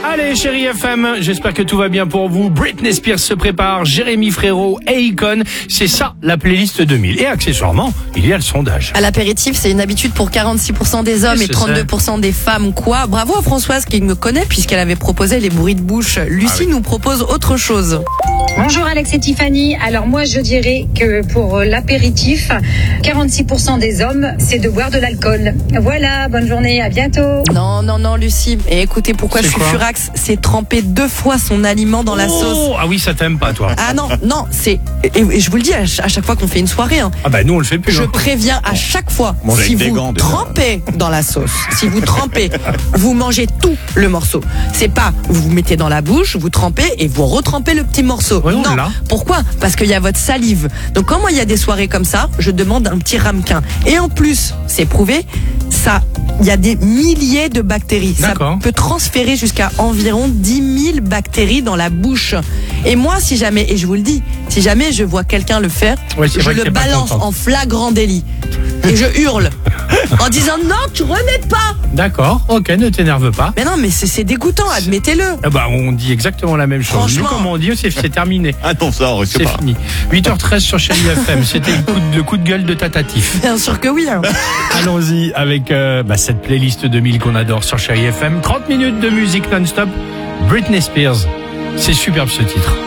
Allez, chérie FM, j'espère que tout va bien pour vous. Britney Spears se prépare, Jérémy Frérot et Akon. C'est ça, la playlist 2000. Et accessoirement, il y a le sondage. À l'apéritif, c'est une habitude pour 46% des hommes et 32% des femmes. Quoi ? Bravo à Françoise qui me connaît puisqu'elle avait proposé les bruits de bouche. Lucie nous propose autre chose. Bonjour Alex et Tiffany. Alors moi je dirais que pour l'apéritif, 46% des hommes, c'est de boire de l'alcool. Voilà, bonne journée, à bientôt. Non, Lucie. Et écoutez pourquoi je suis furax, c'est tremper 2 fois son aliment dans la sauce. Ah oui, ça t'aime pas, toi. Ah non, c'est... Et je vous le dis à chaque fois qu'on fait une soirée. Hein, ah bah nous on le fait plus. Je préviens à chaque fois, si vous trempez dans la sauce, vous mangez tout le morceau. C'est pas, vous vous mettez dans la bouche, vous trempez et vous retrempez le petit morceau. Oui, non, pourquoi ? Parce qu'il y a votre salive. Donc quand moi il y a des soirées comme ça, je demande un petit ramequin. Et en plus, c'est prouvé, ça... Il y a des milliers de bactéries. Ça peut transférer jusqu'à environ 10 000 bactéries dans la bouche. Et moi, si jamais, et je vous le dis, si jamais je vois quelqu'un le faire, je le balance en flagrant délit. Et je hurle en disant non, tu remets pas. D'accord, ok, ne t'énerve pas. Mais non, mais c'est dégoûtant, admettez-le. Ah bah, on dit exactement la même chose. Franchement. Nous, comme on dit, c'est terminé. Ah non, ça, c'est pas. Fini. 8h13 sur Chérie FM. C'était le coup de gueule de Tatatif. Bien sûr que oui. Hein. Allons-y avec cette playlist 2000 qu'on adore sur Chérie FM. 30 minutes de musique non-stop. Britney Spears. C'est superbe ce titre.